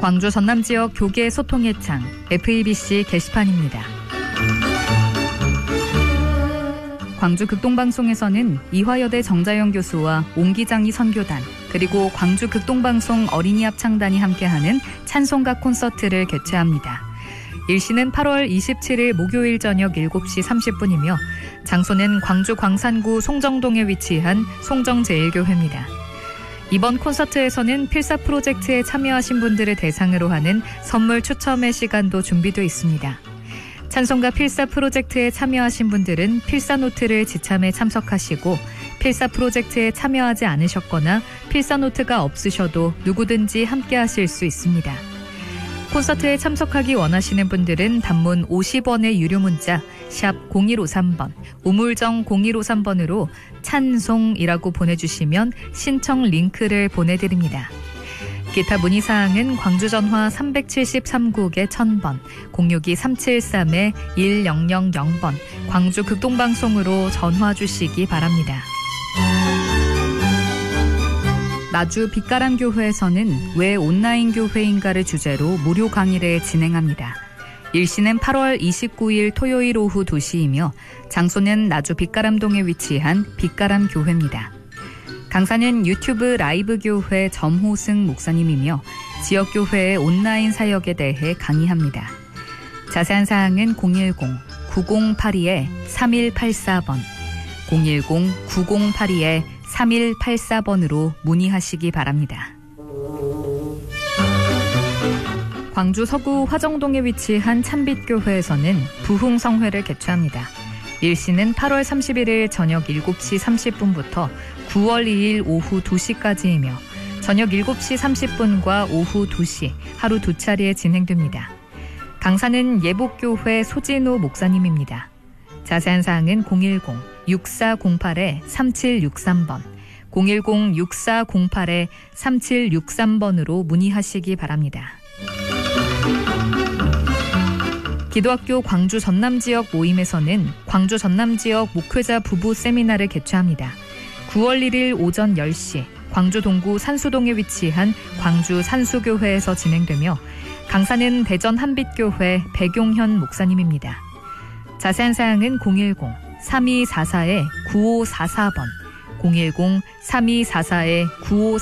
광주 전남 지역 교계 소통의 창 FEBC 게시판입니다. 광주 극동방송에서는 이화여대 정자영 교수와 옹기장이 선교단 그리고 광주 극동방송 어린이 합창단이 함께하는 찬송가 콘서트를 개최합니다. 일시는 8월 27일 목요일 저녁 7시 30분이며 장소는 광주 광산구 송정동에 위치한 송정제일교회입니다. 이번 콘서트에서는 필사 프로젝트에 참여하신 분들을 대상으로 하는 선물 추첨의 시간도 준비되어 있습니다. 찬송가 필사 프로젝트에 참여하신 분들은 필사 노트를 지참에 참석하시고 필사 프로젝트에 참여하지 않으셨거나 필사 노트가 없으셔도 누구든지 함께 하실 수 있습니다. 콘서트에 참석하기 원하시는 분들은 단문 50원의 유료 문자 샵 0153번, 우물정 0153번으로 찬송이라고 보내주시면 신청 링크를 보내드립니다. 기타 문의사항은 광주전화 373국에 1000번, 062-373-1000번, 광주 극동방송으로 전화 주시기 바랍니다. 나주 빛가람교회에서는 왜 온라인 교회인가를 주제로 무료 강의를 진행합니다. 일시는 8월 29일 토요일 오후 2시이며 장소는 나주 빛가람동에 위치한 빛가람교회입니다. 강사는 유튜브 라이브 교회 점호승 목사님이며 지역교회의 온라인 사역에 대해 강의합니다. 자세한 사항은 010-9082-3184번, 010-9082-3184번으로 문의하시기 바랍니다. 광주 서구 화정동에 위치한 참빛교회에서는 부흥성회를 개최합니다. 일시는 8월 31일 저녁 7시 30분부터 9월 2일 오후 2시까지이며 저녁 7시 30분과 오후 2시 하루 두 차례에 진행됩니다. 강사는 예복교회 소진우 목사님입니다. 자세한 사항은 010-6408-3763번, 010-6408-3763번으로 문의하시기 바랍니다. 기도학교 광주 전남 지역 모임에서는 광주 전남 지역 목회자 부부 세미나를 개최합니다. 9월 1일 오전 10시 광주 동구 산수동에 위치한 광주 산수교회에서 진행되며 강사는 대전 한빛교회 백용현 목사님입니다. 자세한 사항은 010-3244-9544번, 010-3244-9544